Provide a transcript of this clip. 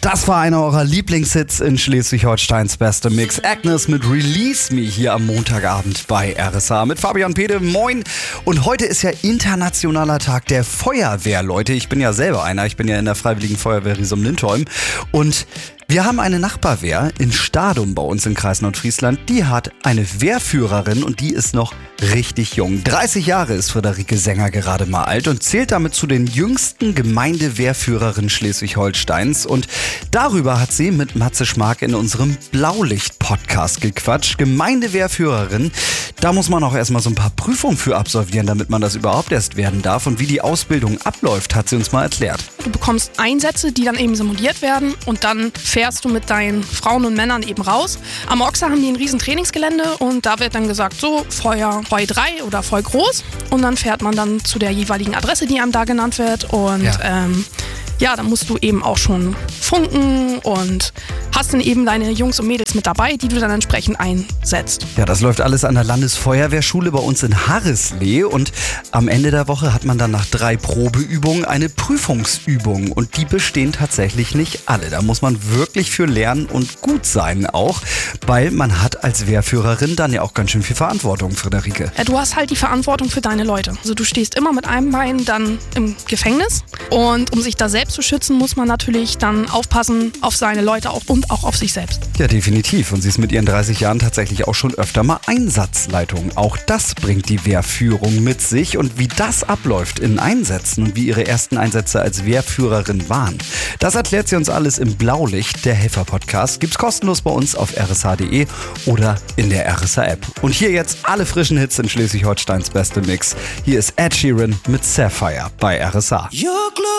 Das war einer eurer Lieblingshits in Schleswig-Holsteins beste Mix. Agnes mit Release Me hier am Montagabend bei RSA mit Fabian Pede. Moin. Und heute ist ja internationaler Tag der Feuerwehr, Leute. Ich bin ja selber einer. Ich bin ja in der Freiwilligen Feuerwehr Riesum-Lintheim. Und wir haben eine Nachbarwehr in Stadum bei uns im Kreis Nordfriesland. Die hat eine Wehrführerin und die ist noch richtig jung. 30 Jahre ist Friederike Sänger gerade mal alt und zählt damit zu den jüngsten Gemeindewehrführerinnen Schleswig-Holsteins. Und darüber hat sie mit Matze Schmark in unserem Blaulicht-Podcast gequatscht. Gemeindewehrführerin, da muss man auch erstmal so ein paar Prüfungen für absolvieren, damit man das überhaupt erst werden darf. Und wie die Ausbildung abläuft, hat sie uns mal erklärt. Du bekommst Einsätze, die dann eben simuliert werden und dann fährst du mit deinen Frauen und Männern eben raus. Am Ochser haben die ein riesen Trainingsgelände und da wird dann gesagt, so Feuer 3 oder voll groß, und dann fährt man dann zu der jeweiligen Adresse, die einem da genannt wird, und dann musst du eben auch schon funken und hast dann eben deine Jungs und Mädels mit dabei, die du dann entsprechend einsetzt. Ja, das läuft alles an der Landesfeuerwehrschule bei uns in Harrislee, und am Ende der Woche hat man dann nach 3 Probeübungen eine Prüfungsübung, und die bestehen tatsächlich nicht alle. Da muss man wirklich für lernen und gut sein auch, weil man hat als Wehrführerin dann ja auch ganz schön viel Verantwortung, Friederike. Du hast halt die Verantwortung für deine Leute. Also du stehst immer mit einem Bein dann im Gefängnis, und um sich da selbst zu schützen, muss man natürlich dann aufpassen auf seine Leute und auch auf sich selbst. Ja, definitiv. Und sie ist mit ihren 30 Jahren tatsächlich auch schon öfter mal Einsatzleitung. Auch das bringt die Wehrführung mit sich. Und wie das abläuft in Einsätzen und wie ihre ersten Einsätze als Wehrführerin waren, das erklärt sie uns alles im Blaulicht, der Helfer-Podcast. Gibt's kostenlos bei uns auf rsh.de oder in der RSA-App. Und hier jetzt alle frischen Hits in Schleswig-Holsteins beste Mix. Hier ist Ed Sheeran mit Sapphire bei RSA.